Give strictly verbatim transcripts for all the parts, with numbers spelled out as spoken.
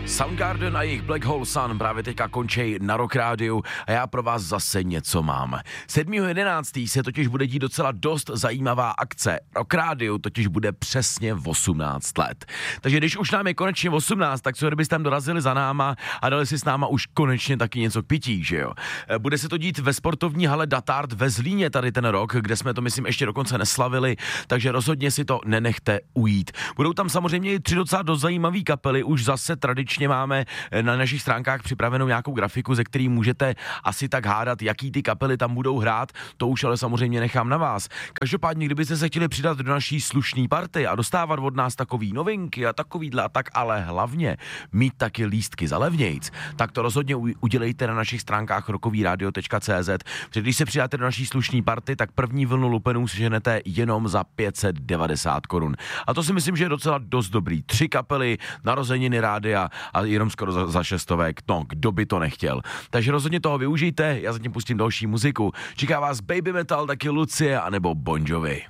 Soundgarden a jejich Black Hole Sun právě teďka končí na Rock Rádiu a já pro vás zase něco mám. sedmého jedenáctého se totiž bude dít docela dost zajímavá akce. Rock Rádiu totiž bude přesně osmnáct let. Takže když už nám je konečně osmnáct, tak co kdybyste tam dorazili za náma a dali si s náma už konečně taky něco k pití, že jo? Bude se to dít ve sportovní hale Datard ve Zlíně tady ten rok, kde jsme to myslím ještě dokonce neslavili, takže rozhodně si to nenechte ujít. Budou tam samozřejmě i tři docela dost zajímavý kapely, už zase tradičně máme na našich stránkách připravenou nějakou grafiku, ze který můžete asi tak hádat, jaký ty kapely tam budou hrát, to už ale samozřejmě nechám na vás. Každopádně, kdybyste se chtěli přidat do naší slušné party a dostávat od nás takový novinky a takovýhle a tak, ale hlavně mít taky lístky za levnějc, tak to rozhodně udělejte na našich stránkách rockovyradio tečka cé zet, protože když se přidáte do naší slušné party, tak první vlnu lupenů seženete jenom za pět set devadesát korun. A to si myslím, že je docela dost dobrý. Tři kapely, narozeniny rádia a jenom skoro za, za šestovek. No, kdo by to nechtěl. Takže rozhodně toho využijte, já zatím pustím další muziku. Čeká vás Baby Metal, taky Lucie anebo Bon Jovi.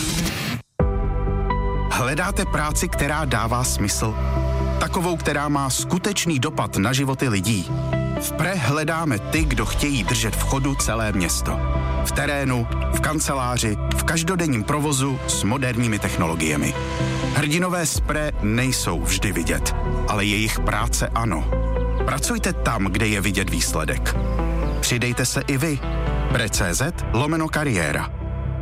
Hledáte práci, která dává smysl? Takovou, která má skutečný dopad na životy lidí. V Pre hledáme ty, kdo chtějí držet v chodu celé město. V terénu, v kanceláři, v každodenním provozu s moderními technologiemi. Hrdinové z Pre nejsou vždy vidět, ale jejich práce ano. Pracujte tam, kde je vidět výsledek. Přidejte se i vy. Pre tečka cé zet lomeno kariéra.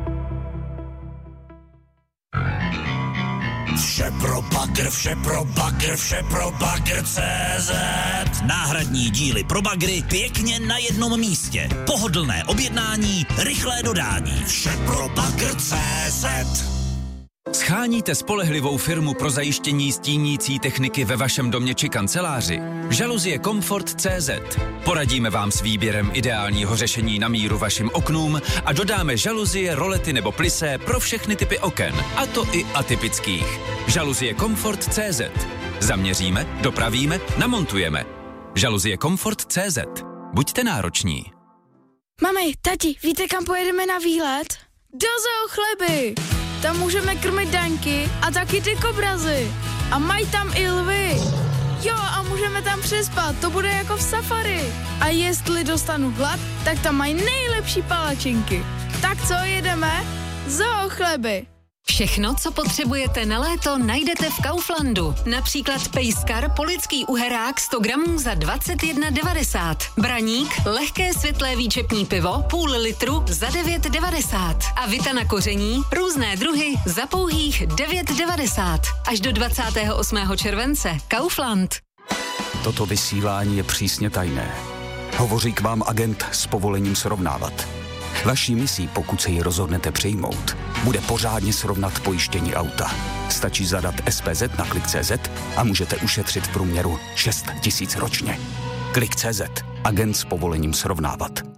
Vše pro bagr, vše pro bagr, vše pro bagr tečka cé zet. Náhradní díly pro bagry pěkně na jednom místě. Pohodlné objednání, rychlé dodání. Vše pro bagr tečka cé zet. Sháníte spolehlivou firmu pro zajištění stínící techniky ve vašem domě či kanceláři? Žaluzie Comfort tečka cé zet. Poradíme vám s výběrem ideálního řešení na míru vašim oknům a dodáme žaluzie, rolety nebo plisé pro všechny typy oken, a to i atypických. Žaluzie Comfort tečka cé zet. Zaměříme, dopravíme, namontujeme. Žaluzie Comfort tečka cé zet. Buďte nároční. Mami, tati, víte, kam pojedeme na výlet? Do Zoo Chleby! Tam můžeme krmit daňky a taky ty kobrazy. A mají tam i lvy. Jo, a můžeme tam přespat, to bude jako v safari. A jestli dostanu hlad, tak tam mají nejlepší palačinky. Tak co, jedeme? Zoo Chleby. Všechno, co potřebujete na léto, najdete v Kauflandu. Například pejskar polický uherák sto gramů za dvacet jedna devadesát. Braník, lehké světlé výčepní pivo, půl litru za devět devadesát. A vita na koření, různé druhy za pouhých devět devadesát. Až do dvacátého osmého července. Kaufland. Toto vysílání je přísně tajné. Hovoří k vám agent s povolením srovnávat. Vaší misí, pokud se ji rozhodnete přijmout, bude pořádně srovnat pojištění auta. Stačí zadat es pé zet na klik tečka cé zet a můžete ušetřit v průměru šest tisíc ročně. klik tečka cé zet. Agent s povolením srovnávat.